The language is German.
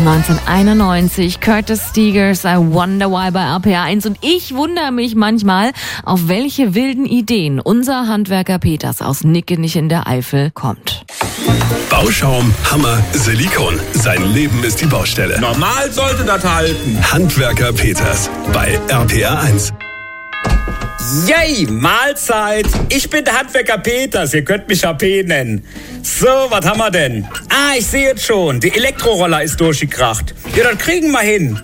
1991, Curtis Stigers, I Wonder Why bei RPA 1. Und ich wundere mich manchmal, auf welche wilden Ideen unser Handwerker Peters aus Nickenich in der Eifel kommt. Bauschaum, Hammer, Silikon. Sein Leben ist die Baustelle. Normal sollte das halten. Handwerker Peters bei RPA 1. Yay, Mahlzeit. Ich bin der Handwerker Peters, ihr könnt mich HP nennen. So, was haben wir denn? Ich sehe jetzt schon, die Elektroroller ist durchgekracht. Ja, das kriegen wir hin.